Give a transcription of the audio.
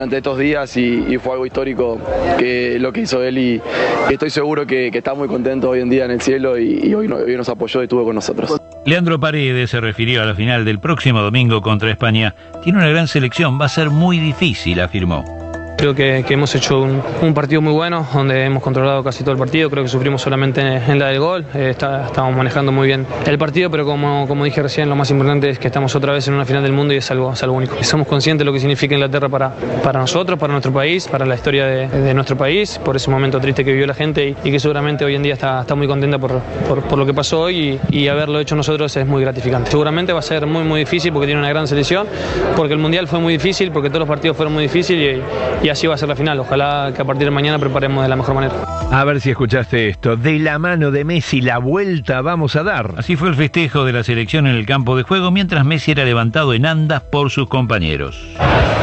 Ante estos días y fue algo histórico que lo que hizo él y estoy seguro que está muy contento hoy en día en el cielo y hoy nos apoyó y estuvo con nosotros. Leandro Paredes se refirió a la final del próximo domingo contra España. Tiene una gran selección, va a ser muy difícil, afirmó. Creo que hemos hecho un partido muy bueno, donde hemos controlado casi todo el partido. Creo que sufrimos solamente en la del gol. Estamos manejando muy bien el partido, pero como dije recién, lo más importante es que estamos otra vez en una final del mundo y es algo único. Y somos conscientes de lo que significa Inglaterra para nosotros, para nuestro país, para la historia de nuestro país, por ese momento triste que vivió la gente y que seguramente hoy en día está muy contenta por lo que pasó hoy y haberlo hecho nosotros es muy gratificante. Seguramente va a ser muy difícil porque tiene una gran selección, porque el Mundial fue muy difícil, porque todos los partidos fueron muy difíciles y así va a ser la final. Ojalá que a partir de mañana preparemos de la mejor manera. A ver si escuchaste esto. De la mano de Messi la vuelta vamos a dar. Así fue el festejo de la selección en el campo de juego, mientras Messi era levantado en andas por sus compañeros.